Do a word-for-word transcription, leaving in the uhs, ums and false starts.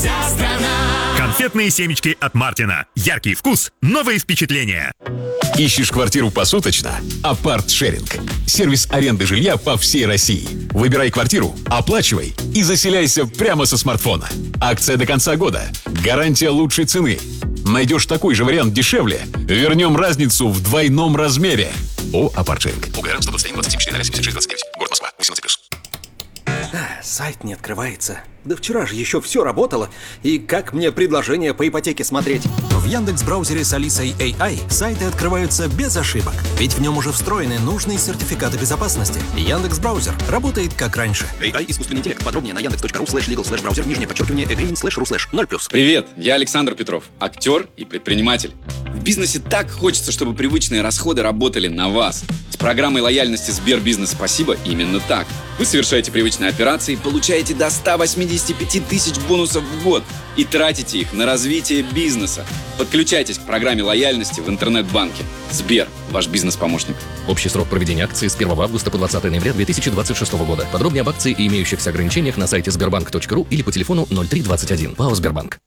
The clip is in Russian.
вся страна. Конфетные семечки от Мартина. Яркий вкус, новые впечатления. Ищешь квартиру посуточно? Апарт-шеринг. Сервис аренды жилья по всей России. Выбирай квартиру, оплачивай и заселяйся прямо со смартфона. Акция до конца года. Гарантия лучшей цены. Найдешь такой же вариант дешевле, вернем разницу в двойном размере. О, Апарт-шеринг. УГР сто двадцать один двадцать четыре семьдесят шесть двадцать девять. Город Москва. восемнадцать плюс. Сайт не открывается. Да вчера же еще все работало. И как мне предложение по ипотеке смотреть? В Яндекс.Браузере с Алисой эй ай сайты открываются без ошибок. Ведь в нем уже встроены нужные сертификаты безопасности. Яндекс.Браузер работает как раньше. эй ай искусственный интеллект. Подробнее на яндекс.ру слэш legal слэш браузер, нижнее подчеркивание, agreement слэш ру слэш ноль плюс. Привет, я Александр Петров, актер и предприниматель. В бизнесе так хочется, чтобы привычные расходы работали на вас. С программой лояльности Сбербизнес Спасибо именно так. Вы совершаете привычные операции, получаете до ста восьмидесяти пяти тысяч бонусов в год и тратите их на развитие бизнеса. Подключайтесь к программе лояльности в интернет-банке. Сбер, ваш бизнес-помощник. Общий срок проведения акции с первого августа по двадцатое ноября две тысячи двадцать шестого года. Подробнее об акции и имеющихся ограничениях на сайте сбербанк точка ру или по телефону ноль три двадцать один. ПАО «Сбербанк».